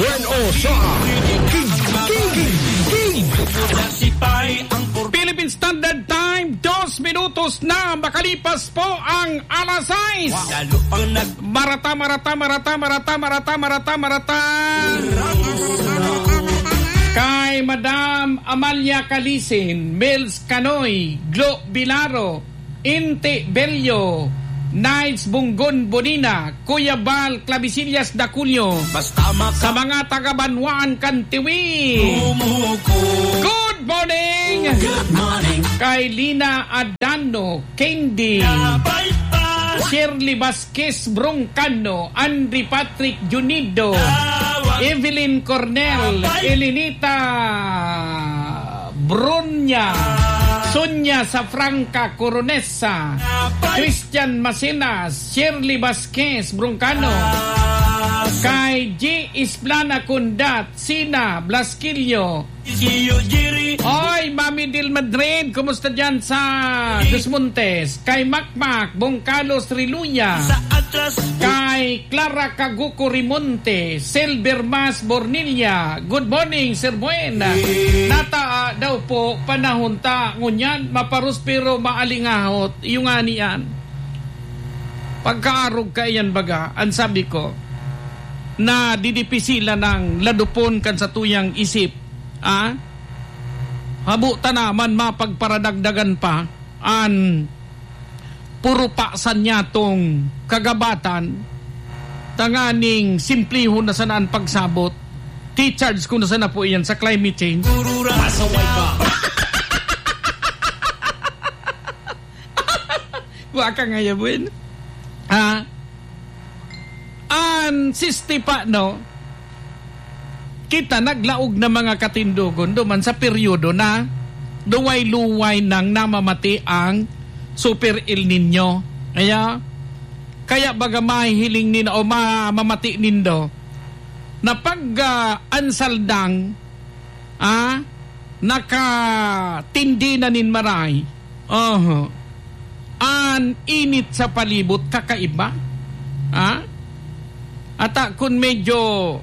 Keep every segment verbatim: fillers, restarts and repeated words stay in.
Bueno sa King, King, King, Philippine Standard Time, dos minutos na makalipas po ang alas sais. Marata, marata, marata, marata, marata, marata, marata. Kay Madam Amalia Calisin, Mills Canoy, Glo Bilaro, Inte Bello, Nights Bunggon Bonina, Kuya Bal Clavisillas Daculio, sa mga taga-Banwaan Kantiwi. Good morning! Good morning! Kay Lina Adano, Candy, Shirley Vasquez Broncano, Andri Patrick Junido, Evelyn Cornel, Elinita Brunya, Sonia Safranca Coronesa, Christian Masinas, Shirley Vasquez Broncano, kay G. Isplana Kundat, Sina Blasquillo. Oy, Mami Dil Madrid, kumusta dyan sa Dos Montes? Kay Macmac, Bongcalos Riluya, kay Clara Caguco Rimonte, Silver Mas Bornilla. Good morning, Sir Buena. Nata uh, daw po panahon ta ngunyan maparuspero maalingahot yung ani yan. Pagkaarog ka yan baga, ang sabi ko na didipisila ng ladupon kan sa tuyang isip. Ah? Habuta naman mapagparadagdagan pa an puro paksan niya tong kagabatan tanganing simplihon na sanaan pagsabot. T-charge ko na sana po iyan sa climate change. pasaway ka. Waka nga yabun. Ha? An sisti pa no, kita naglaog na mga katindugon duman sa peryodo na luway-luway nang namamati ang Super El Nino. Kaya, kaya baga mahihiling nin o mamamati nindo na pag uh, ansaldang ah, nakatindi na nin maray uh, an init sa palibot kakaiba. Ah? Ata kun medyo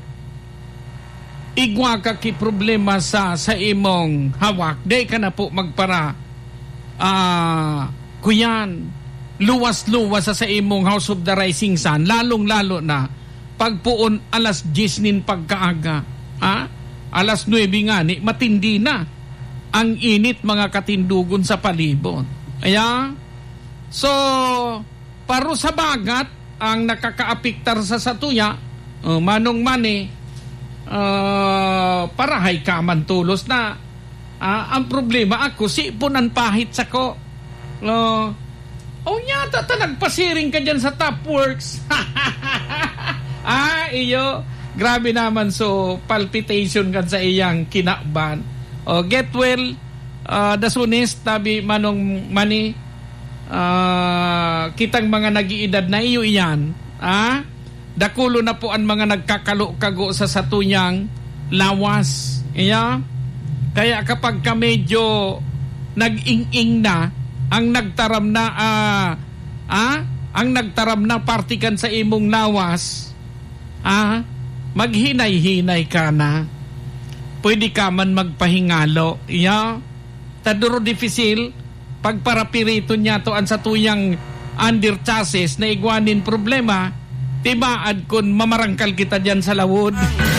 igwa ka ki problema sa sa imong hawak, day ka na po magpara ah, kuyan luwas-luwas sa sa imong House of the Rising Sun, lalong-lalo na pagpuon alas diyes nin pagkaaga. Ah? Alas nuwebe nga ni matindi na ang init mga katindugon sa palibot. Kaya so paro sa bagat ang nakakaapiktar sa satuya, uh, manong mani, uh, parahay ka man tulos na. Uh, ang problema ako, sipunan pahit sa ko. Uh, oh, yata ta nagpasiring ka dyan sa Top Works. ah, iyo, grabe naman so palpitation kan sa iyang kinakban. Oh, get well, uh, dasunis, tabi manong mani, Uh, kitang mga nag-iedad na iyo iyan, ah? Dakulo na po ang mga nagkakalo-kago sa satuyang lawas. Iya? Kaya kapag ka medyo nag-ing-ing na, ang nagtaram na, ah, ah? Ang nagtaram na partikan sa imong lawas, ah? Maghinay-hinay ka na. Pwede ka man magpahingalo. Iya? Taduro difficile, pagparapirito niya to ang sa tuyang under chassis na igwanin problema, tibaad kun mamarangkal kita dyan sa lawod.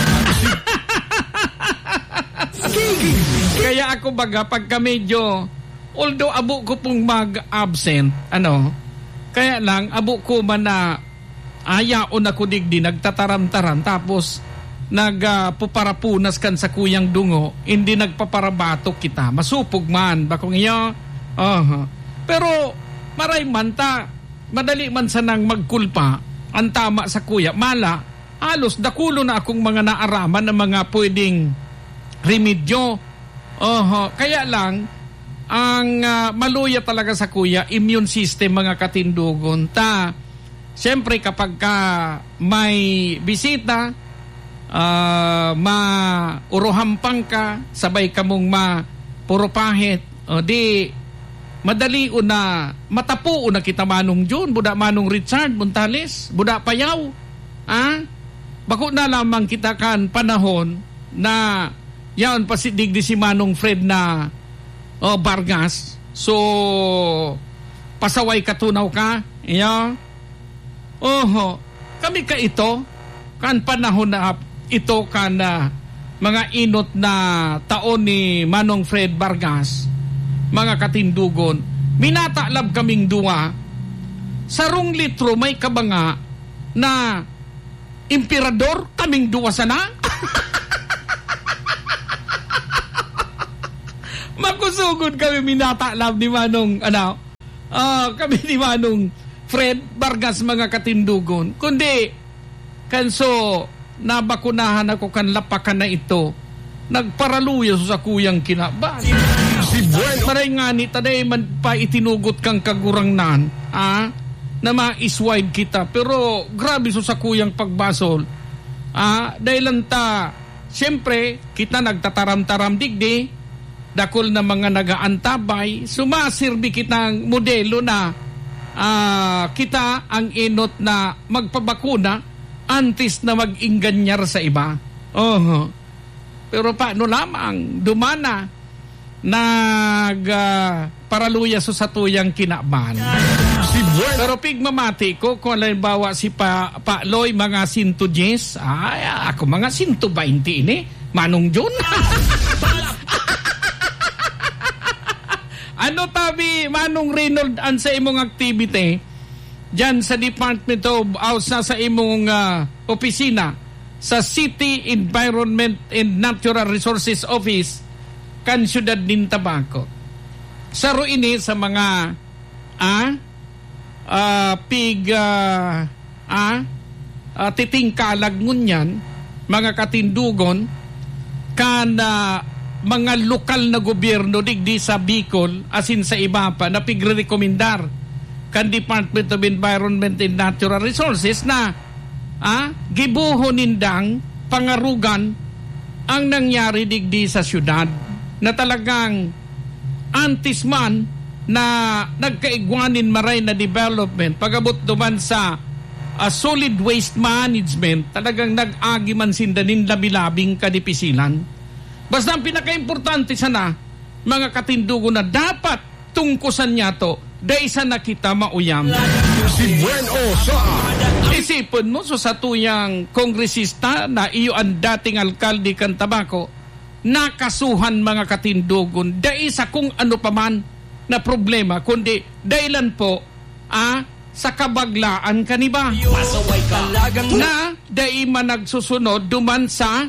Kaya ako baga pagka medyo, although abo ko pong mag-absent, ano, kaya lang abo ko man na ayaon ako digdi, nagtataram-taram, tapos nagpuparapunas uh, kan sa kuyang dungo, hindi nagpaparabatok kita, masupog man, bakong iyo. Uh-huh. Pero maray man ta, madali man sanang magkulpa ang tama sa kuya. Mala, halos dakulo na akong mga naaraman ng mga pwedeng remedyo. Uh-huh. Kaya lang, ang uh, maluya talaga sa kuya, immune system mga katindugon. Ta, siyempre kapag ka may bisita, uh, ma-uruhampang ka, sabay ka mong ma-purupahit, o di madali una matapo una kita manong June, buda manong Richard Montales, buda payaw. Ah? bako na lamang kita kan panahon na yan pasidig di si Manong Fred na oh, Vargas. So, pasaway katunaw ka. Yeah. Oho. Kami ka ito, kan panahon na ito kan uh, mga inot na taon ni Manong Fred Vargas, mga katindugon, minatalab kaming duwa, sarong litro may kabanga na emperador kaming duwa sana. Makusugod kami minatalab ni Manong, ano, uh, kami ni Manong Fred Vargas, mga katindugon. Kundi, kanso, nabakunahan ako kan lapakan na ito, nagparaluya sa kuyang kinaban. Maray nga ni taday man pa itinugot kang kagurangnan, ah, na ma-iswide kita. Pero grabe so sa kuyang pagbasol. Ah, dahil lang ta, siyempre, kita nagtataram-taram digdi, dakol na mga nagaantabay, sumasirbi kitang modelo na ah, kita ang inot na magpabakuna antes na mag-inganyar sa iba. Oh. Pero paano lamang dumana nag uh, paraluya so sa tuyang kinaban. Pero pigmamati ko kung halimbawa si pa, pa Loy mga one hundred ten, ay ako mga one hundred twenty ini, Manong Jun. Ano tabi Manong Reynold an sa imong activity? Diyan sa Department of House na sa imong uh, opisina sa City Environment and Natural Resources Office kan Siyudad din Tabaco. Saro ini sa mga ah, uh, pig uh, ah, uh, titingkalag ngunyan, mga katindugon kan uh, mga lokal na gobyerno digdi sa Bicol asin sa iba pa na pigre-rekomendar kan Department of Environment and Natural Resources na ah, gibuho nindang pangarugan ang nangyari digdi sa syudad na talagang antis man na nagkaigwanin maray na development pagabot duman sa uh, solid waste management, talagang nag-agi man sindanin labilabing kadipisilan. Basta ang pinaka-importante sana mga katindugo na dapat tungkusan niya to dahil sa nakita mauyam. Si Bueno sa Isipon mo so sa tuyang kongresista na iyo ang dating alkalde kan Tabaco, nakasuhan mga katindugon dahil sa kung ano paman na problema, kundi dahilan po ah, sa kabaglaan kaniba na dahil man nagsusunod duman sa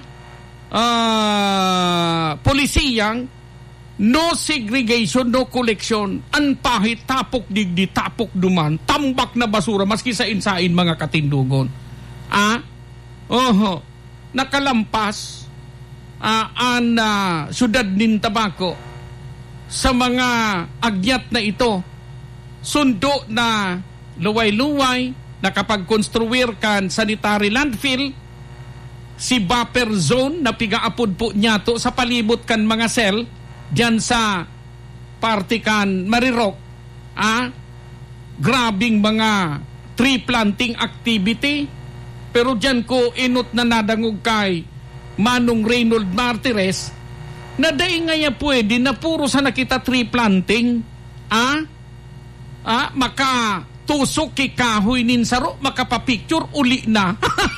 uh, polisiyang no segregation, no collection, anpahit, tapok digdi, tapok duman, tambak na basura, maski sa insain mga katindugon. Ah, oho, nakalampas ah, ang uh, Siyudad din Tabaco sa mga agyat na ito. Sundo na luway-luway, nakapag-construir kan sanitary landfill, si buffer zone na pigaapod po niya to sa palibot kan mga cell, diyan sa partikan Marirok, ah, grabing mga tree planting activity. Pero diyan ko inot na nadangog kay Manong Reynold Martires na daing nga pwede na puro sa nakita tree planting, ah, ah, maka tusok kay kahoy nin saro, makapapicture uli na.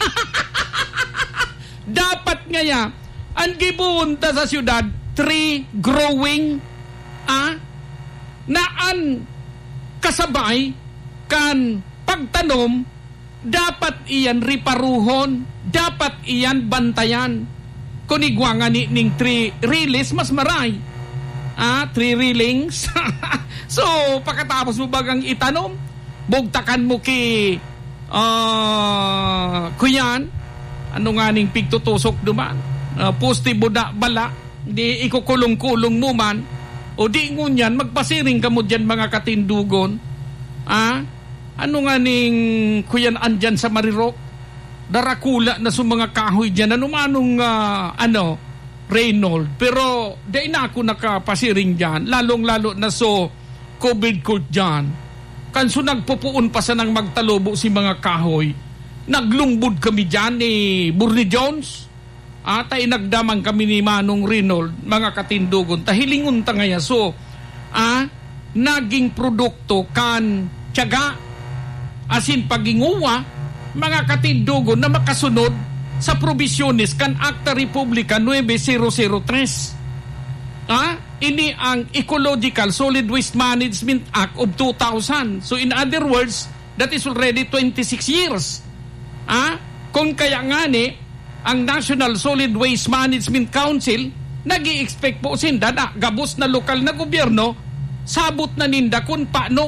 Dapat nga ya ang gibunta sa syudad tree growing ah, naan kasabay kan pagtanom, dapat iyan riparuhon, dapat iyan bantayan. Kunigwanga ni ning tree release mas maray ah, tree reelings. So pagkatapos mo bagang itanom, bugtakan mo ki uh, kuyan ano nga ning pigtutusok duman, uh, pusti buda bala, di ikukulong-kulong mo man, o di ngunyan, magpasiring ka mo dyan mga katindugon. Ah? Ano nga ning kuyan andyan sa Marirok? Darakula na sa mga kahoy dyan. Ano manong, uh, ano, Reynold. Pero, di na ako nakapasiring dyan. Lalong-lalo na so, COVID court dyan. Kanso nagpupuon pa sa nang magtalubo si mga kahoy. naglungbod kami dyan ni Burni Jones. Atay nagdamang kami ni Manong Reynold, mga katindugon. Tahilingon ta ngaya. So, ah, naging produkto kan tiyaga, asin paginguwa, mga katindugon na makasunod sa probisyones kan Acta Republica nine thousand three. Ah, ini ang Ecological Solid Waste Management Act of two thousand. So in other words, that is already twenty-six years. Ah, kung kaya nga ni ang National Solid Waste Management Council nag-i-expect po sinda na gabos na lokal na gobyerno sabot na ninda kung paano